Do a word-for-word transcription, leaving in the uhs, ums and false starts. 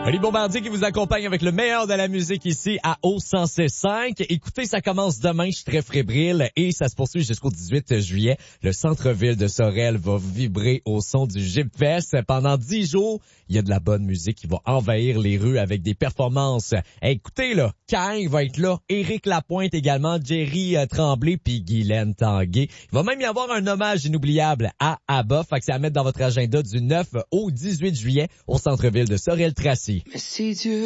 Oli Bombardier qui vous accompagne avec le meilleur de la musique ici à O cent six cinq. Écoutez, ça commence demain, je suis très fébrile et ça se poursuit jusqu'au dix-huit juillet. Le centre-ville de Sorel va vibrer au son du Gypfest. Pendant dix jours, il y a de la bonne musique qui va envahir les rues avec des performances. Écoutez, là, Kang va être là, Éric Lapointe également, Jerry euh, Tremblay puis Guylaine Tanguay. Il va même y avoir un hommage inoubliable à ABBA. Fait que c'est à mettre dans votre agenda du neuf au dix-huit juillet au centre-ville de Sorel-Tracy. Mais si Dieu